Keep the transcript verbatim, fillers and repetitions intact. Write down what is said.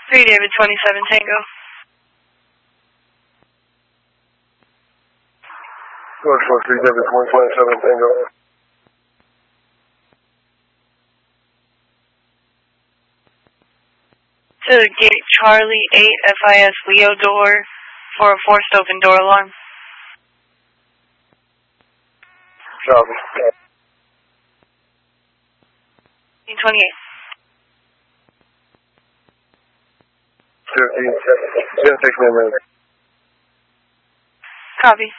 three David twenty-seven Tango. George four three David twenty-seven Tango. To gate Charlie eight F I S Leo door for a forced open door alarm. Copy. twenty-eight. fifteen. It's going to take me a minute. Copy.